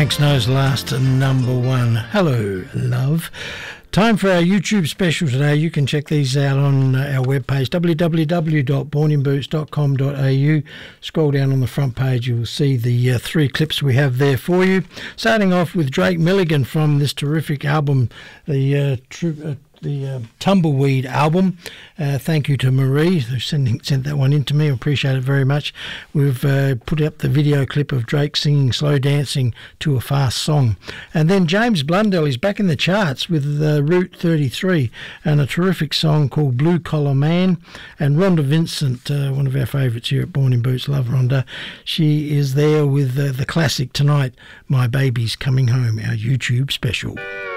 Frank Snow's last number one. Hello, love. Time for our YouTube special today. You can check these out on our webpage, www.borninboots.com.au. Scroll down on the front page, you will see the three clips we have there for you. Starting off with Drake Milligan from this terrific album, the Tumbleweed album. Thank you to Marie who sent that one in to me. I appreciate it very much. We've put up the video clip of Drake singing Slow Dancing to a Fast Song. And then James Blundell is back in the charts with Route 33 and a terrific song called Blue Collar Man. And Rhonda Vincent, one of our favourites here at Born in Boots, love Rhonda. She is there with the classic tonight, My Baby's Coming Home, our YouTube special.